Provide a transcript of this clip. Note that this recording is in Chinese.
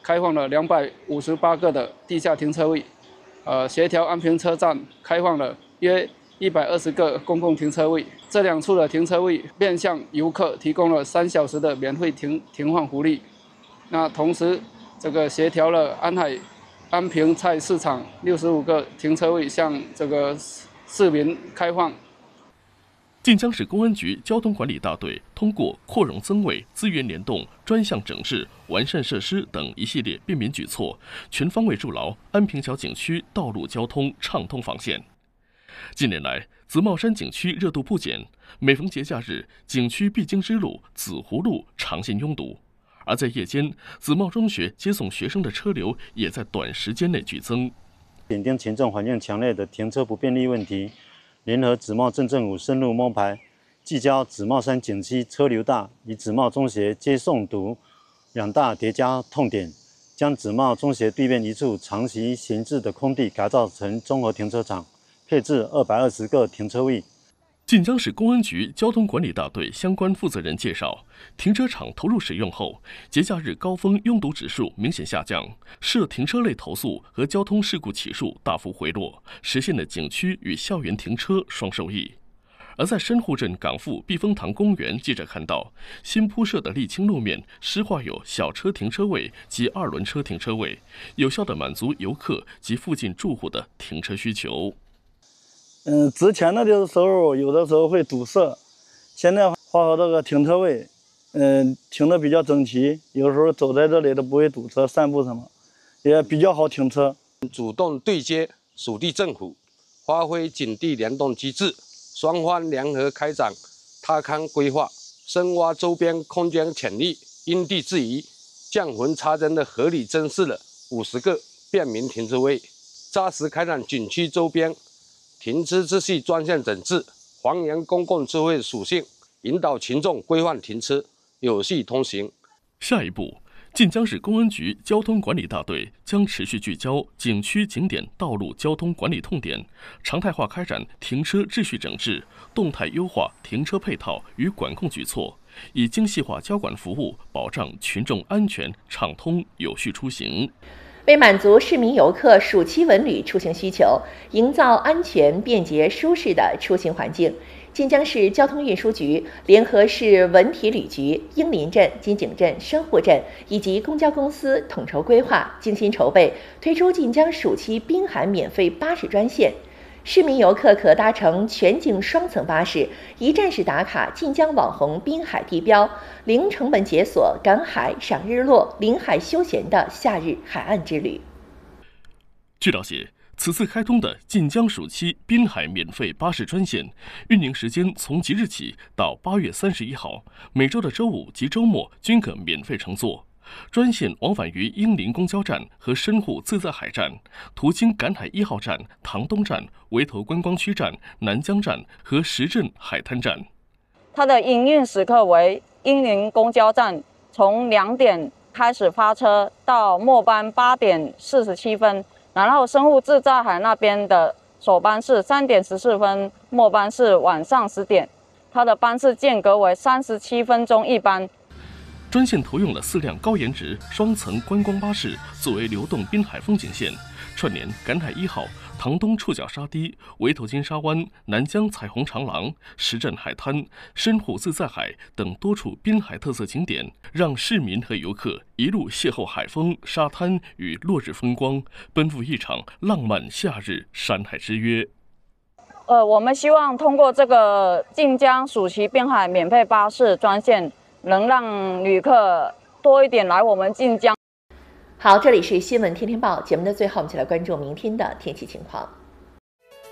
开放了258个的地下停车位，协调安平车站开放了约120个公共停车位。这2处的停车位面向游客提供了3小时的免费停放福利。那同时，这个协调了安平菜市场65个停车位向这个市民开放。 晋江市公安局交通管理大队通过扩容增位、资源联动、专项整治、完善设施等一系列便民举措，全方位筑牢安平桥景区道路交通畅通防线。近年来，紫帽山景区热度不减，每逢节假日，景区必经之路紫湖路常见拥堵。而在夜间，紫帽中学接送学生的车流也在短时间内剧增。 紧盯群众反映强烈的停车不便利问题，联合紫帽镇政府深入摸排，聚焦紫帽山景区车流大与紫帽中学接送堵2大叠加痛点，将紫帽中学对面一处长期闲置的空地改造成综合停车场，配置220个停车位。 晋江市公安局交通管理大队相关负责人介绍，停车场投入使用后，节假日高峰拥堵指数明显下降，涉停车类投诉和交通事故起数大幅回落，实现了景区与校园停车双受益。而在深户镇港富避风塘公园，记者看到新铺设的沥青路面施划有小车停车位及2轮车停车位，有效地满足游客及附近住户的停车需求。 之前的时候有的时候会堵塞，现在划好这个停车位，停得比较整齐，有时候走在这里都不会堵车，散步什么也比较好停车。 主动对接属地政府，发挥景地联动机制，双方联合开展踏勘规划，深挖周边空间潜力，因地制宜，降魂插针的合理增设了50个便民停车位，扎实开展景区周边停车秩序专项整治，还原公共智慧属性，引导群众规范停车，有序通行。 下一步，晋江市公安局交通管理大队将持续聚焦景区景点道路交通管理痛点，常态化开展停车秩序整治，动态优化停车配套与管控举措，以精细化交管服务，保障群众安全畅通有序出行。 为满足市民游客暑期文旅出行需求，营造安全、便捷、舒适的出行环境，晋江市交通运输局联合市文体旅局、英林镇、金井镇、深户镇以及公交公司统筹规划、精心筹备，推出晋江暑期滨海免费巴士专线。市民游客可搭乘全景双层巴士，一站式打卡晋江网红滨海地标，零成本解锁赶海、赏日落、临海休闲的夏日海岸之旅。 据了解，此次开通的晋江暑期滨海免费巴士专线，运营时间从即日起到8月31号，每周的周五及周末均可免费乘坐。专线往返于英林公交站和深户自在海站，途经赶海1号站、塘东站、围头观光区站、南江站和石镇海滩站。 它的营运时刻为英林公交站从2点开始发车到末班8点47分，然后深户自在海那边的首班是3点14分，末班是晚上10点，它的班次间隔为37分钟一班。 专线投用了4辆高颜值双层观光巴士作为流动滨海风景线，串联赶海1号、塘东触角沙堤、围头金沙湾、南江彩虹长廊、石镇海滩、深户自在海等多处滨海特色景点，让市民和游客一路邂逅海风、沙滩与落日风光，奔赴一场浪漫夏日山海之约。 我们希望通过这个晋江暑期滨海免费巴士专线，能让旅客多一点来我们晋江。 好，这里是新闻天天报节目的最后，我们一起来关注明天的天气情况。